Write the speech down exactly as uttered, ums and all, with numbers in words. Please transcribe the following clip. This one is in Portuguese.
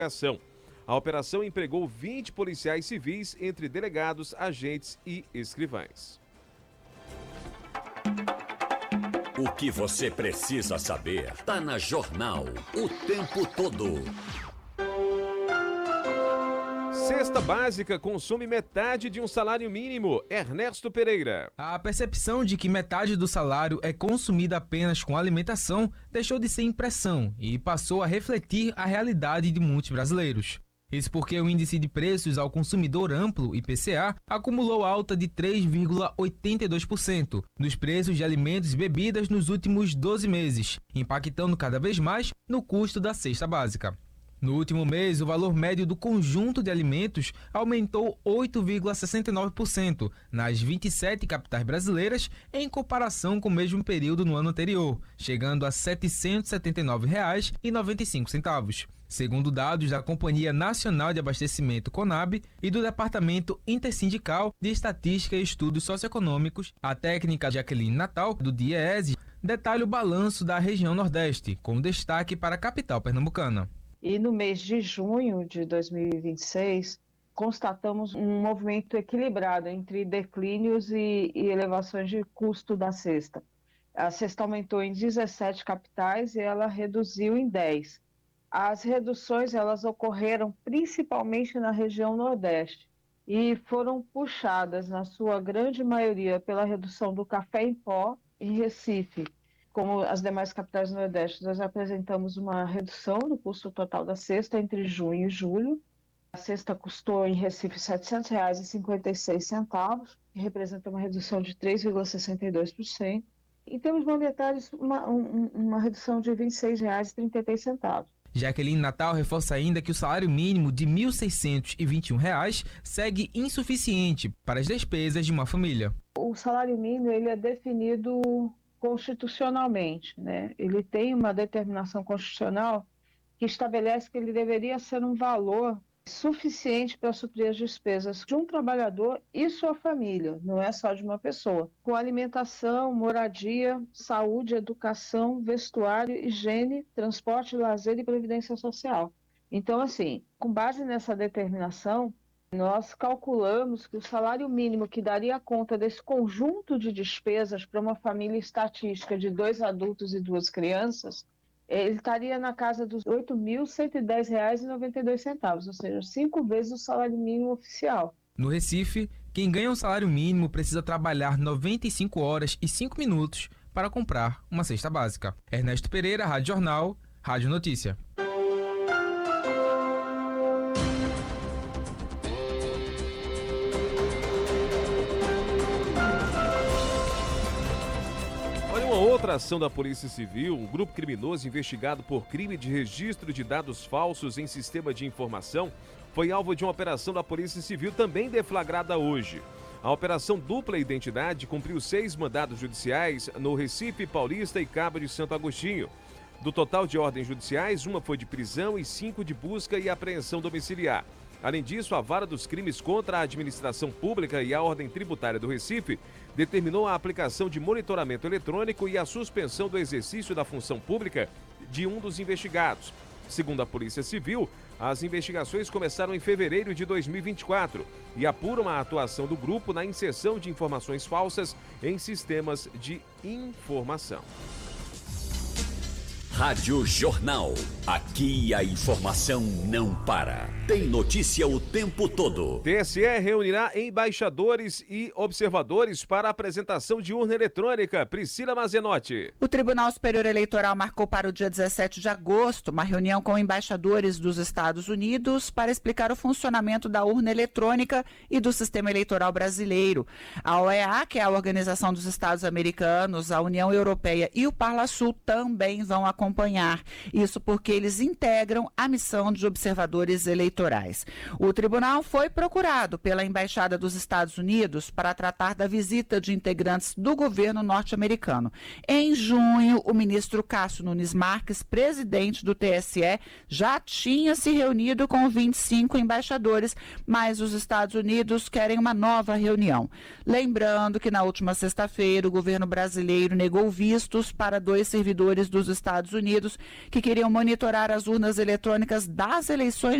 investigação. A operação empregou vinte policiais civis, entre delegados, agentes e escrivães. O que você precisa saber está na Jornal o tempo todo. Cesta básica consome metade de um salário mínimo. Ernesto Pereira. A percepção de que metade do salário é consumida apenas com alimentação deixou de ser impressão e passou a refletir a realidade de muitos brasileiros. Isso porque o Índice de Preços ao Consumidor Amplo, I P C A, acumulou alta de três vírgula oitenta e dois por cento nos preços de alimentos e bebidas nos últimos doze meses, impactando cada vez mais no custo da cesta básica. No último mês, o valor médio do conjunto de alimentos aumentou oito vírgula sessenta e nove por cento nas vinte e sete capitais brasileiras em comparação com o mesmo período no ano anterior, chegando a setecentos e setenta e nove reais e noventa e cinco centavos. Segundo dados da Companhia Nacional de Abastecimento CONAB e do Departamento Intersindical de Estatística e Estudos Socioeconômicos, a técnica Jaqueline Natal, do DIEESE, detalha o balanço da região Nordeste, com destaque para a capital pernambucana. E no mês de junho de dois mil e vinte e seis, constatamos um movimento equilibrado entre declínios e, e elevações de custo da cesta. A cesta aumentou em dezessete capitais e ela reduziu em dez. As reduções elas ocorreram principalmente na região Nordeste e foram puxadas, na sua grande maioria, pela redução do café em pó em Recife. Como as demais capitais do Nordeste, nós apresentamos uma redução no custo total da cesta entre junho e julho. A cesta custou em Recife setecentos reais e cinquenta e seis centavos, que representa uma redução de três vírgula sessenta e dois por cento. Em termos monetários, uma, um, uma redução de vinte e seis reais e trinta e três centavos. Jaqueline Natal reforça ainda que o salário mínimo de mil seiscentos e vinte e um reais segue insuficiente para as despesas de uma família. O salário mínimo ele é definido constitucionalmente, né? Ele tem uma determinação constitucional que estabelece que ele deveria ser um valor suficiente para suprir as despesas de um trabalhador e sua família, não é só de uma pessoa, com alimentação, moradia, saúde, educação, vestuário, higiene, transporte, lazer e previdência social. Então, assim, com base nessa determinação, nós calculamos que o salário mínimo que daria conta desse conjunto de despesas para uma família estatística de dois adultos e duas crianças, ele estaria na casa dos oito mil cento e dez reais e noventa e dois centavos, ou seja, cinco vezes o salário mínimo oficial. No Recife, quem ganha um salário mínimo precisa trabalhar noventa e cinco horas e cinco minutos para comprar uma cesta básica. Ernesto Pereira, Rádio Jornal, Rádio Notícia. Uma outra ação da Polícia Civil, um grupo criminoso investigado por crime de registro de dados falsos em sistema de informação, foi alvo de uma operação da Polícia Civil também deflagrada hoje. A Operação Dupla Identidade cumpriu seis mandados judiciais no Recife, Paulista e Cabo de Santo Agostinho. Do total de ordens judiciais, uma foi de prisão e cinco de busca e apreensão domiciliar. Além disso, a Vara dos Crimes contra a Administração Pública e a Ordem Tributária do Recife determinou a aplicação de monitoramento eletrônico e a suspensão do exercício da função pública de um dos investigados. Segundo a Polícia Civil, as investigações começaram em fevereiro de dois mil e vinte e quatro e apuram a atuação do grupo na inserção de informações falsas em sistemas de informação. Rádio Jornal. Aqui a informação não para. Tem notícia o tempo todo. T S E reunirá embaixadores e observadores para a apresentação de urna eletrônica. Priscila Mazenotti. O Tribunal Superior Eleitoral marcou para o dia dezessete de agosto uma reunião com embaixadores dos Estados Unidos para explicar o funcionamento da urna eletrônica e do sistema eleitoral brasileiro. A O E A, que é a Organização dos Estados Americanos, a União Europeia e o Parlasul também vão acompanhar. Isso porque eles integram a missão de observadores eleitorais. O tribunal foi procurado pela Embaixada dos Estados Unidos para tratar da visita de integrantes do governo norte-americano. Em junho, o ministro Cássio Nunes Marques, presidente do T S E, já tinha se reunido com vinte e cinco embaixadores, mas os Estados Unidos querem uma nova reunião. Lembrando que na última sexta-feira, o governo brasileiro negou vistos para dois servidores dos Estados Estados Unidos, que queriam monitorar as urnas eletrônicas das eleições